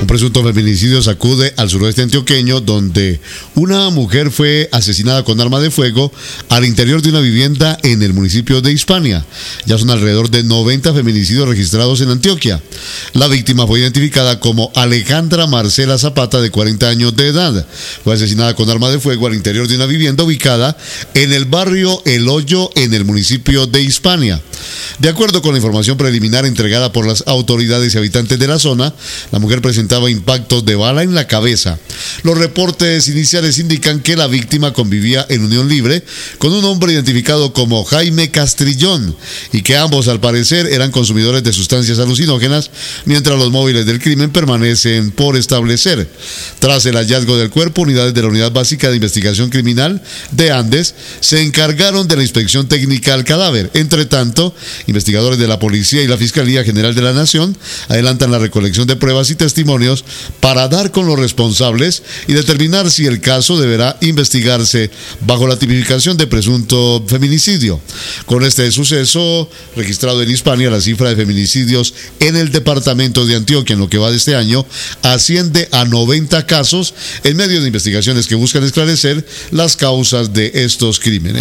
Un presunto feminicidio sacude al suroeste antioqueño, donde una mujer fue asesinada con arma de fuego al interior de una vivienda en el municipio de Hispania. Ya son alrededor de 90 feminicidios registrados en Antioquia. La víctima fue identificada como Alejandra Marcela Zapata, de 40 años de edad. Fue asesinada con arma de fuego al interior de una vivienda ubicada en el barrio El Hoyo, en el municipio de Hispania. De acuerdo con la información preliminar entregada por las autoridades y habitantes de la zona, la mujer presentaba impactos de bala en la cabeza. Los reportes iniciales indican que la víctima convivía en unión libre con un hombre identificado como Jaime Castrillón y que ambos, al parecer, eran consumidores de sustancias alucinógenas, mientras los móviles del crimen permanecen por establecer. Tras el hallazgo del cuerpo, unidades de la Unidad Básica de Investigación Criminal de Andes se encargaron de la inspección técnica al cadáver. Entre tanto, investigadores de la Policía y la Fiscalía General de la Nación adelantan la recolección de pruebas y testimonios para dar con los responsables y determinar si el caso deberá investigarse bajo la tipificación de presunto feminicidio. Con este suceso registrado en Hispania, la cifra de feminicidios en el departamento de Antioquia en lo que va de este año asciende a 90 casos en medio de investigaciones que buscan esclarecer las causas de estos crímenes.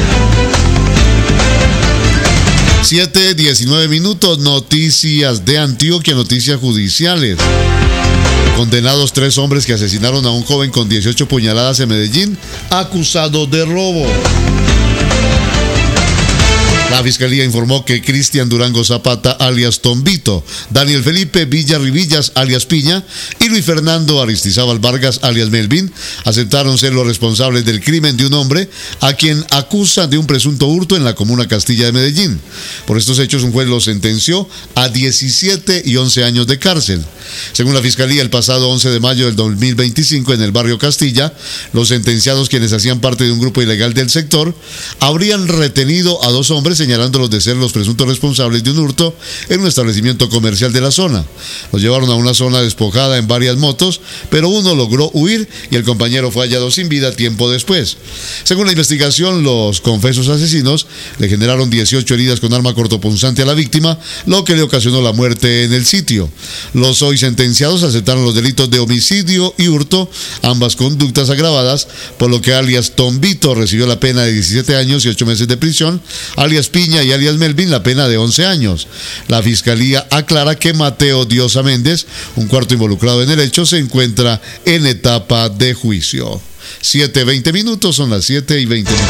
7:19 minutos, noticias de Antioquia, noticias judiciales. Condenados 3 hombres que asesinaron a un joven con 18 puñaladas en Medellín, acusado de robo. La Fiscalía informó que Cristian Durango Zapata, alias Tombito, Daniel Felipe Villarribillas, alias Piña, y Luis Fernando Aristizábal Vargas, alias Melvin, aceptaron ser los responsables del crimen de un hombre a quien acusan de un presunto hurto en la comuna Castilla de Medellín. Por estos hechos, un juez los sentenció a 17 y 11 años de cárcel. Según la Fiscalía, el pasado 11 de mayo del 2025, en el barrio Castilla, los sentenciados, quienes hacían parte de un grupo ilegal del sector, habrían retenido a 2 hombres señalándolos de ser los presuntos responsables de un hurto en un establecimiento comercial de la zona. Los llevaron a una zona despojada en varias motos, pero uno logró huir y el compañero fue hallado sin vida tiempo después. Según la investigación, los confesos asesinos le generaron 18 heridas con arma cortopunzante a la víctima, lo que le ocasionó la muerte en el sitio. Los hoy sentenciados aceptaron los delitos de homicidio y hurto, ambas conductas agravadas, por lo que alias Tombito recibió la pena de 17 años y 8 meses de prisión, alias Piña y alias Melvin la pena de 11 años. La Fiscalía aclara que Mateo Diosa Méndez, un cuarto involucrado en el hecho, se encuentra en etapa de juicio. 7:20 minutos, son las 7:20 minutos.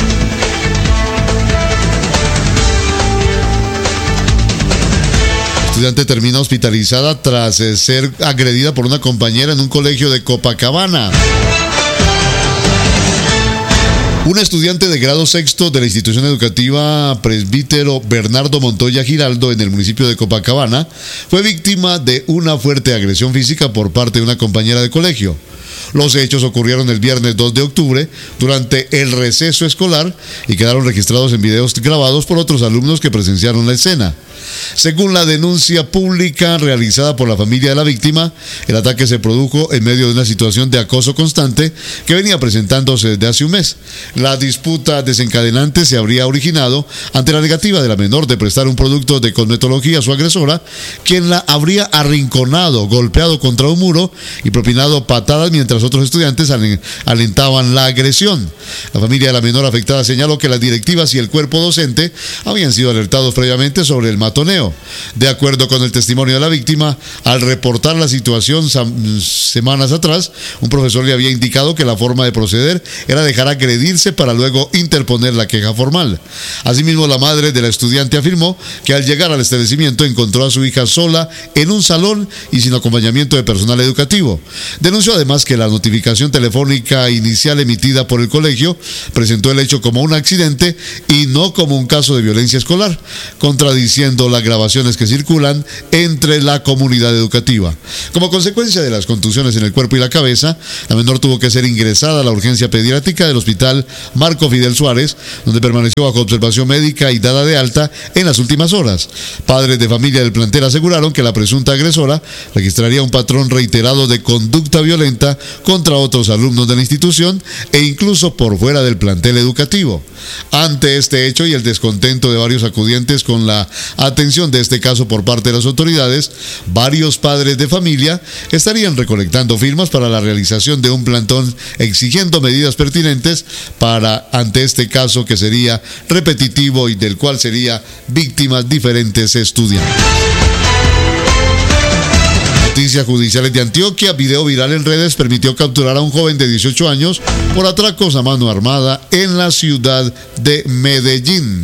Estudiante termina hospitalizada tras ser agredida por una compañera en un colegio de Copacabana. Un estudiante de grado sexto de la institución educativa Presbítero Bernardo Montoya Giraldo, en el municipio de Copacabana, fue víctima de una fuerte agresión física por parte de una compañera de colegio. Los hechos ocurrieron el viernes 2 de octubre durante el receso escolar y quedaron registrados en videos grabados por otros alumnos que presenciaron la escena. Según la denuncia pública realizada por la familia de la víctima, el ataque se produjo en medio de una situación de acoso constante que venía presentándose desde hace un mes. La disputa desencadenante se habría originado ante la negativa de la menor de prestar un producto de cosmetología a su agresora, quien la habría arrinconado, golpeado contra un muro y propinado patadas mientras otros estudiantes alentaban la agresión. La familia de la menor afectada señaló que las directivas y el cuerpo docente habían sido alertados previamente sobre el matoneo. De acuerdo con el testimonio de la víctima, al reportar la situación semanas atrás, un profesor le había indicado que la forma de proceder era dejar agredirse para luego interponer la queja formal. Asimismo, la madre de la estudiante afirmó que al llegar al establecimiento encontró a su hija sola en un salón y sin acompañamiento de personal educativo. Denunció además que la notificación telefónica inicial emitida por el colegio presentó el hecho como un accidente y no como un caso de violencia escolar, contradiciendo las grabaciones que circulan entre la comunidad educativa. Como consecuencia de las contusiones en el cuerpo y la cabeza, la menor tuvo que ser ingresada a la urgencia pediátrica del Hospital Marco Fidel Suárez, donde permaneció bajo observación médica y dada de alta en las últimas horas. Padres de familia del plantel aseguraron que la presunta agresora registraría un patrón reiterado de conducta violenta contra otros alumnos de la institución e incluso por fuera del plantel educativo. Ante este hecho y el descontento de varios acudientes con la atención de este caso por parte de las autoridades, varios padres de familia estarían recolectando firmas para la realización de un plantón exigiendo medidas pertinentes ante este caso que sería repetitivo y del cual sería víctimas diferentes estudiantes. Noticias judiciales de Antioquia. Video viral en redes permitió capturar a un joven de 18 años por atracos a mano armada en la ciudad de Medellín.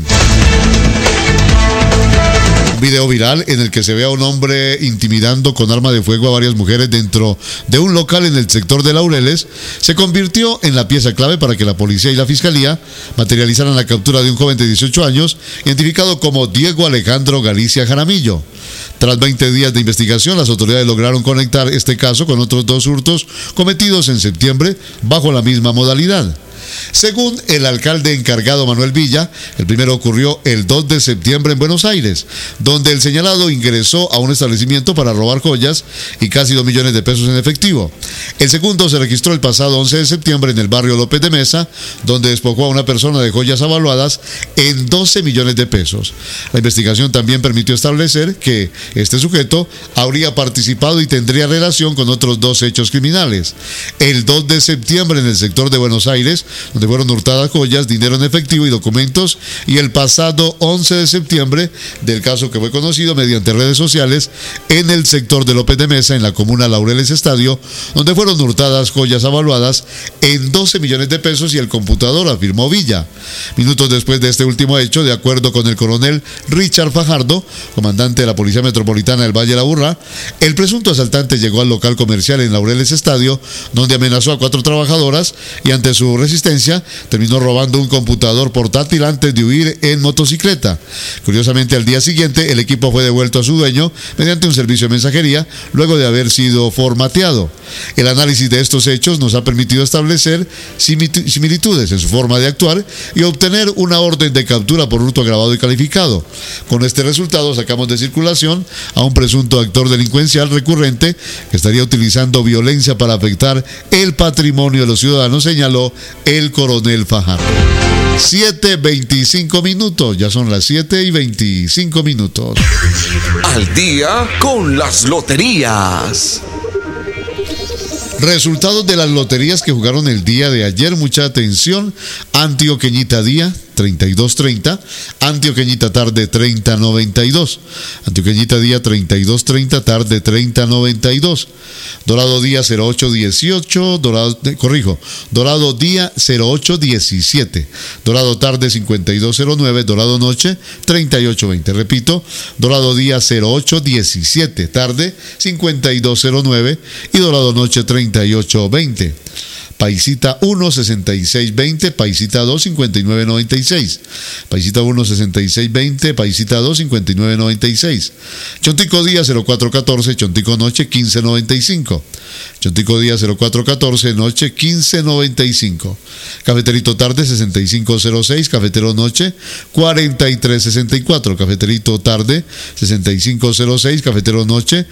Un video viral en el que se ve a un hombre intimidando con arma de fuego a varias mujeres dentro de un local en el sector de Laureles se convirtió en la pieza clave para que la policía y la fiscalía materializaran la captura de un joven de 18 años identificado como Diego Alejandro Galicia Jaramillo. Tras 20 días de investigación, las autoridades lograron conectar este caso con otros 2 hurtos cometidos en septiembre bajo la misma modalidad. Según el alcalde encargado Manuel Villa, el primero ocurrió el 2 de septiembre en Buenos Aires, donde el señalado ingresó a un establecimiento para robar joyas y casi 2 millones de pesos en efectivo. El segundo se registró el pasado 11 de septiembre en el barrio López de Mesa, donde despojó a una persona de joyas avaluadas en 12 millones de pesos. La investigación también permitió establecer que este sujeto habría participado y tendría relación con otros 2 hechos criminales. El 2 de septiembre en el sector de Buenos Aires, donde fueron hurtadas joyas, dinero en efectivo y documentos, y el pasado 11 de septiembre del caso que fue conocido mediante redes sociales en el sector de López de Mesa, en la comuna Laureles Estadio, donde fueron hurtadas joyas avaluadas en 12 millones de pesos y el computador, afirmó Villa. Minutos después de este último hecho, de acuerdo con el coronel Richard Fajardo, comandante de la Policía Metropolitana del Valle de la Aburrá, el presunto asaltante llegó al local comercial en Laureles Estadio, donde amenazó a 4 trabajadoras y ante su resistencia terminó robando un computador portátil antes de huir en motocicleta. Curiosamente, al día siguiente el equipo fue devuelto a su dueño mediante un servicio de mensajería luego de haber sido formateado. El análisis de estos hechos nos ha permitido establecer similitudes en su forma de actuar y obtener una orden de captura por hurto agravado y calificado. Con este resultado sacamos de circulación a un presunto actor delincuencial recurrente que estaría utilizando violencia para afectar el patrimonio de los ciudadanos, señaló el coronel Fajardo. 7:25 minutos, ya son las 7:25 minutos. Al día con las loterías. Resultados de las loterías que jugaron el día de ayer, mucha atención. Antioqueñita día 32.30, Antioqueñita tarde 30.92, Antioqueñita día 32.30, tarde 30.92, Dorado día 08.18, Dorado día 08.17, Dorado tarde 52.09, Dorado noche 38.20, repito, Dorado día 08.17, tarde 52.09 y Dorado noche 38.20. Paisita 1, 66.20, Paisita 2, 59.96. Paisita 1, 66.20, Paisita 2, 59.96. Chontico día 04.14, Chontico noche 15.95. Chontico día 04.14, noche 15.95. Cafeterito tarde 65.06, Cafetero noche 43.64. Cafeterito tarde 65.06, Cafetero noche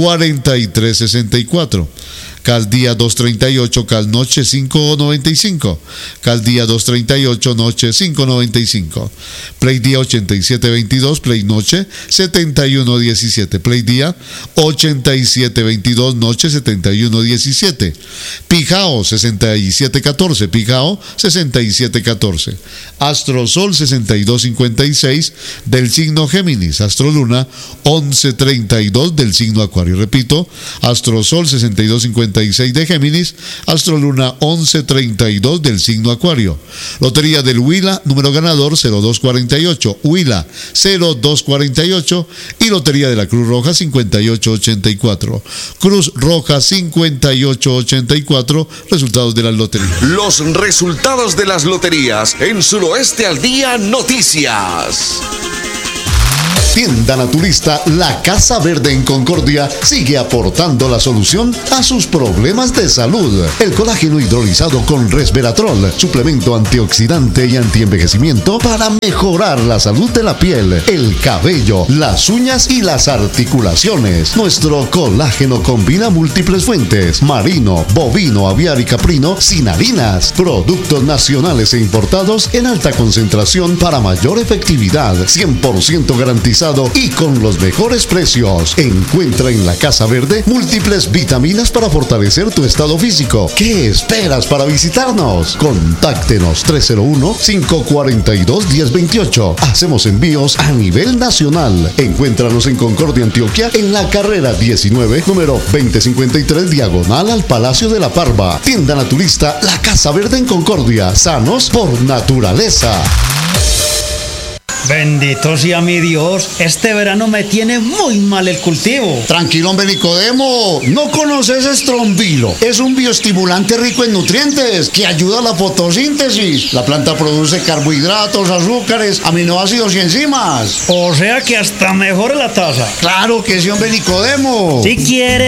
43.64. Cal día 2.38, Cal noche 5.95. Cal día 2.38, noche 5.95. Play día 87.22, Play noche 71.17. Play día 87.22, noche 71.17. Pijao 67.14, Pijao 67.14. Astrosol 62.56 del signo Géminis. Astroluna 11.32 del signo Acuario. Repito, Astrosol 62.56 de Géminis, Astroluna 11.32 del signo Acuario. Lotería del Huila, número ganador 0248, Huila 0248 y Lotería de la Cruz Roja 5884. Cruz Roja 5884, resultados de las loterías. Los resultados de las loterías en Suroeste al Día Noticias. Tienda naturista La Casa Verde en Concordia sigue aportando la solución a sus problemas de salud. El colágeno hidrolizado con resveratrol, suplemento antioxidante y antienvejecimiento para mejorar la salud de la piel, el cabello, las uñas y las articulaciones. Nuestro colágeno combina múltiples fuentes: marino, bovino, aviar y caprino, sin harinas. Productos nacionales e importados en alta concentración para mayor efectividad, 100% garantizado garantizado y con los mejores precios. Encuentra en la Casa Verde múltiples vitaminas para fortalecer tu estado físico. ¿Qué esperas para visitarnos? Contáctenos 301-542-1028. Hacemos envíos a nivel nacional. Encuéntranos en Concordia, Antioquia, en la carrera 19, número 2053, diagonal al Palacio de la Parva. Tienda naturista La Casa Verde en Concordia. Sanos por naturaleza. Bendito sea mi Dios, este verano me tiene muy mal el cultivo. Tranquilo, hombre, Nicodemo. ¿No conoces Estrombilo? Es un bioestimulante rico en nutrientes que ayuda a la fotosíntesis. La planta produce carbohidratos, azúcares, aminoácidos y enzimas. O sea que hasta mejora la taza. Claro que sí, hombre, Nicodemo. Si quiere